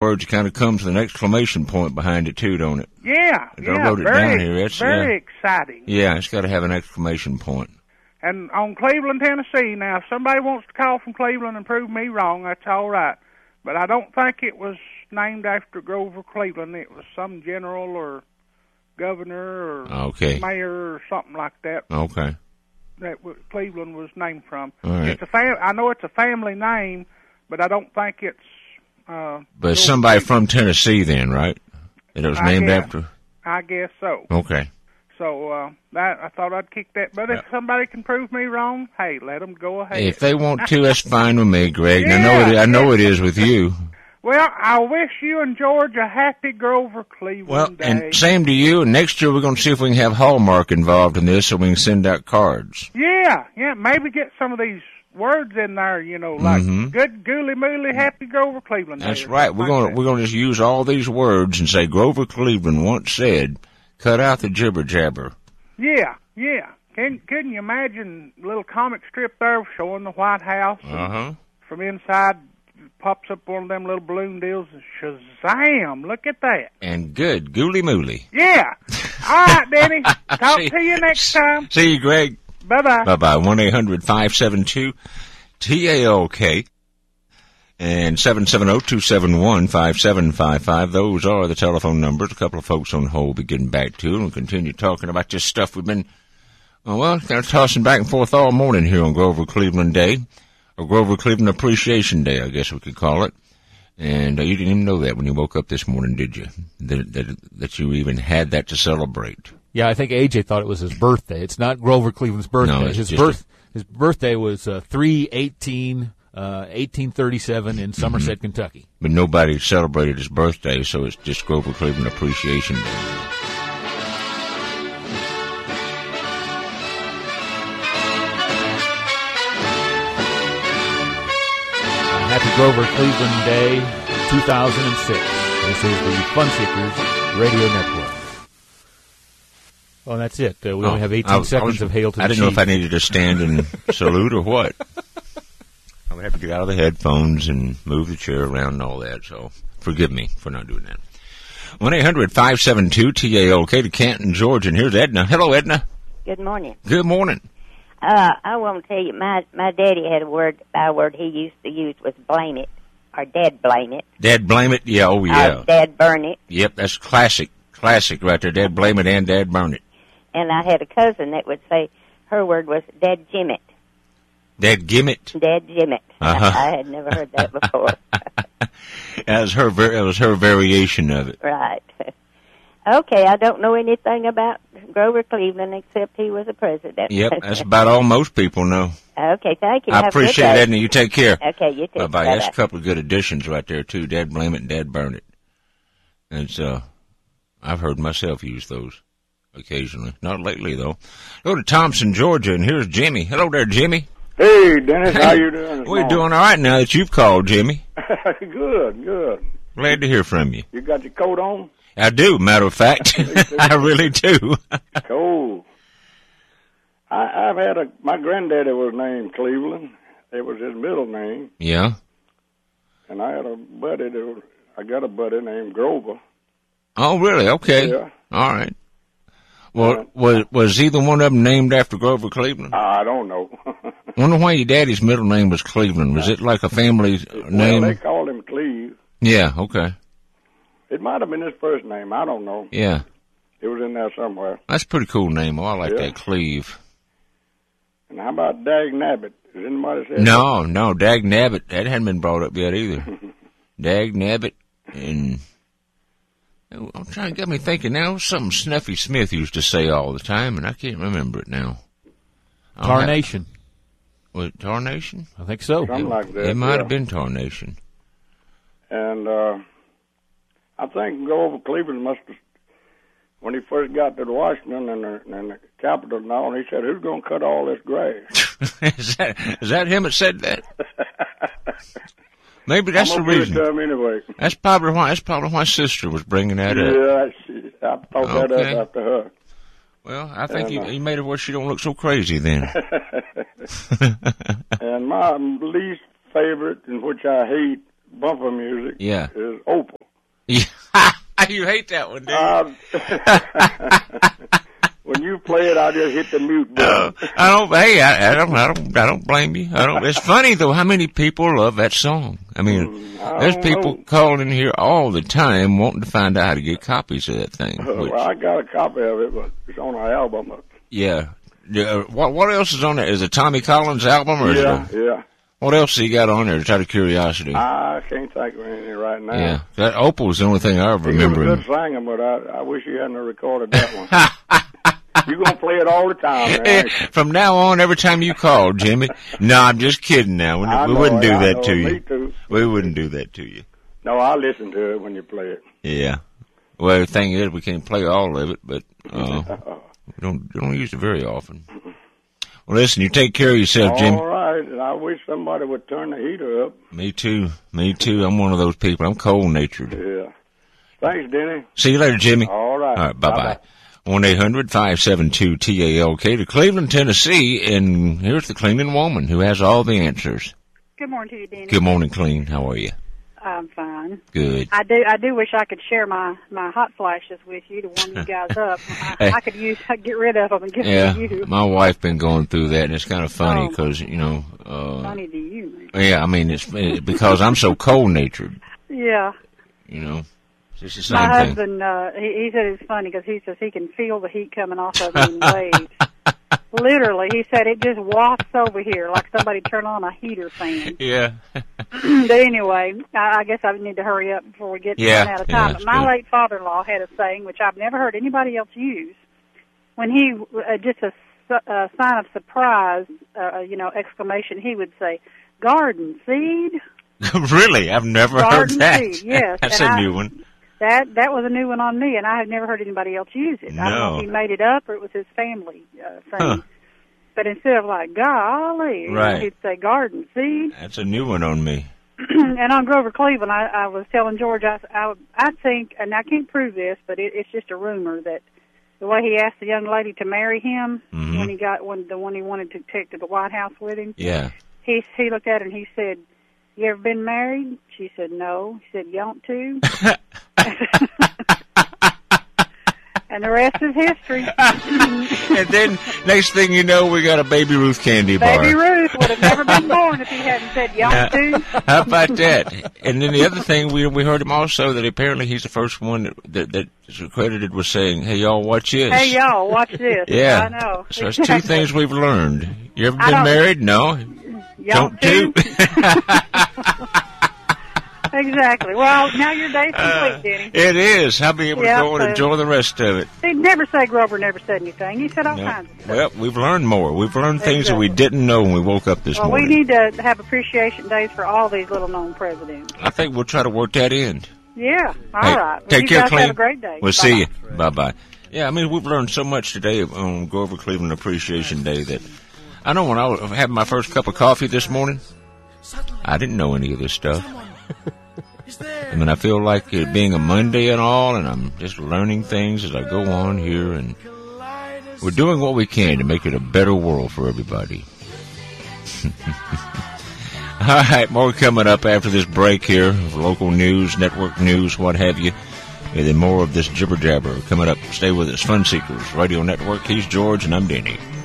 words, it kind of comes with an exclamation point behind it, too, don't it? Yeah, I wrote it down here. It's very exciting. Yeah, it's got to have an exclamation point. And on Cleveland, Tennessee, now, if somebody wants to call from Cleveland and prove me wrong, that's all right. But I don't think it was named after Grover Cleveland. It was some general or governor or mayor or something like that. Okay. That Cleveland was named from. All right. I know it's a family name, but I don't think it's... but it's somebody from Tennessee then, right? It was named after? I guess so. Okay. So I thought I'd kick that. But if somebody can prove me wrong, hey, let them go ahead. If they want to, that's fine with me, Greg. Yeah, I know it is with you. Well, I wish you and George a happy Grover Cleveland Day. And same to you. And next year we're going to see if we can have Hallmark involved in this so we can send out cards. Yeah, maybe get some of these words in there, like good gooly mooly happy Grover Cleveland Day. That's right. We're going to just use all these words and say Grover Cleveland once said, cut out the jibber jabber. Yeah. Couldn't you imagine a little comic strip there showing the White House? From inside pops up one of them little balloon deals. Shazam! Look at that. And good gooly mooly. Yeah. All right, Denny. Talk to you next time. See you, Greg. Bye-bye. Bye-bye. 1-800-572-TALK and 770-271-5755. Those are the telephone numbers. A couple of folks on hold will be getting back to, and we'll continue talking about this stuff we've been, kind of tossing back and forth all morning here on Grover Cleveland Day, or Grover Cleveland Appreciation Day, I guess we could call it. And you didn't even know that when you woke up this morning, did you? That you even had that to celebrate. Yeah, I think AJ thought it was his birthday. It's not Grover Cleveland's birthday. No, his birthday was 3/18/1837 in Somerset, Kentucky. But nobody celebrated his birthday, so it's just Grover Cleveland Appreciation Day. Happy Grover Cleveland Day 2006. This is the Funseekers Radio Network. Well, that's it. We only have 18 seconds of Hail to the Chief. I didn't know if I needed to stand and salute or what. I would have to get out of the headphones and move the chair around and all that, so forgive me for not doing that. 1-800-572-TALK to Canton, Georgia, and here's Edna. Hello, Edna. Good morning. Good morning. I want to tell you, my daddy had a word he used to use was blame it, or dad blame it. Dad blame it? Yeah, oh yeah. Dad burn it. Yep, that's classic right there. Dad blame it and dad burn it. And I had a cousin that would say her word was dad jim it. Dad gim it? Dad jim it. I had never heard that before. That was her variation of it. Right. Okay, I don't know anything about Grover Cleveland except he was a president. Yep, that's about all most people know. Okay, thank you. I appreciate it, Edna. You take care. Okay, you too. Bye-bye. That's a couple of good additions right there, too. Dad blame it and dad burn it. And I've heard myself use those occasionally. Not lately, though. Go to Thompson, Georgia, and here's Jimmy. Hello there, Jimmy. Hey, Dennis, how you doing? We're doing all right now that you've called, Jimmy. Good. Glad to hear from you. You got your coat on? I do, matter of fact. I really do. Cool. I've had my granddaddy was named Cleveland. It was his middle name. Yeah. And I got a buddy named Grover. Oh, really? Okay. Yeah. All right. Well, was either one of them named after Grover Cleveland? I don't know. Wonder why your daddy's middle name was Cleveland. Was it like a family name? Well, they called him Cleve. Yeah, okay. It might have been his first name. I don't know. Yeah. It was in there somewhere. That's a pretty cool name. Oh, I like that, Cleve. And how about Dag Nabbit? Has anybody said that? No, Dag Nabbit. That hadn't been brought up yet either. Dag Nabbit and... I'm trying to get me thinking now. Something Snuffy Smith used to say all the time, and I can't remember it now. Tarnation. Was it Tarnation? I think so. Something like that. It might have been Tarnation. And I think Grover Cleveland must have, when he first got to Washington and the Capitol and all, he said, "Who's going to cut all this grass?" Is that him that said that? Maybe that's the reason. Anyway. That's probably why Sister was bringing that up. Yeah, I thought that up after her. Well, I think he made it where she don't look so crazy then. And my least favorite, in which I hate bumper music, is Opal. You hate that one, do you? When you play it, I just hit the mute button. I don't. Hey, I don't blame you. I don't. It's funny though how many people love that song. I mean, there's people calling here all the time wanting to find out how to get copies of that thing. Well, I got a copy of it, but it's on our album. Yeah. What else is on there? Is it Tommy Collins' album? Or yeah. What else has he got on there? Just out of curiosity. I can't think of anything right now. Yeah, that Opal's the only thing I ever remember. He was a good singer, but I wish he hadn't recorded that one. You're going to play it all the time, man. From now on, every time you call, Jimmy. No, I'm just kidding now. We wouldn't do that to you. Me too. We wouldn't do that to you. No, I listen to it when you play it. Yeah. Well, the thing is, we can't play all of it, but we don't use it very often. Well, listen, you take care of yourself, Jimmy. All right, and I wish somebody would turn the heater up. Me too. I'm one of those people. I'm cold-natured. Yeah. Thanks, Denny. See you later, Jimmy. All right. All right, bye-bye. 1-800-572-TALK to Cleveland, Tennessee, and here's the cleaning woman who has all the answers. Good morning to you, Denny. Good morning, Clean. How are you? I'm fine. Good. I do wish I could share my hot flashes with you to warm you guys up. I could get rid of them and give them to you. My wife been going through that, and it's kind of funny because funny to you, man. Yeah, I mean it's because I'm so cold-natured. Yeah. It's the same my thing. husband, he said it's funny because he says he can feel the heat coming off of him in waves. Literally, he said it just wafts over here like somebody turned on a heater fan. Yeah. But anyway, I guess I need to hurry up before we get run out of time. But my late father-in-law had a saying, which I've never heard anybody else use. When he, just a sign of surprise, exclamation, he would say, "Garden seed." Really? I've never heard that. Seed, yes. That's a new one. That was a new one on me, and I had never heard anybody else use it. No. I don't know if he made it up or it was his family thing. Huh. But instead of like, golly, right. He'd say garden seed. That's a new one on me. And on Grover Cleveland, I was telling George, I think, and I can't prove this, but it's just a rumor that the way he asked the young lady to marry him when he got the one he wanted to take to the White House with him. Yeah. He looked at her and he said, "You ever been married?" She said, "No." He said, "You want to?" And the rest is history. And then, next thing you know, we got a Baby Ruth candy bar. Baby Ruth would have never been born if he hadn't said, "You want to?" How about that? And then the other thing, we heard him also that apparently he's the first one that is credited with saying, "Hey, y'all, watch this." Hey, y'all, watch this. Yeah. I know. So it's two things we've learned. You ever been married? No. Don't do. Exactly. Well, now your day's complete, Denny. It is. I'll be able to go and enjoy the rest of it. He'd never say Grover never said anything. He said all kinds of stuff. Well, we've learned more. We've learned things that we didn't know when we woke up this morning. Well, we need to have appreciation days for all these little-known presidents. I think we'll try to work that in. Yeah. All right. Take care, Clem. Have a great day. We'll see you. Bye-bye. Yeah, I mean, we've learned so much today on Grover Cleveland Appreciation Day that I know when I was having my first cup of coffee this morning, I didn't know any of this stuff. I mean, I feel like it being a Monday and all, and I'm just learning things as I go on here, and we're doing what we can to make it a better world for everybody. All right, more coming up after this break here, local news, network news, what have you, and then more of this jibber-jabber coming up. Stay with us, Fun Seekers Radio Network. He's George, and I'm Denny.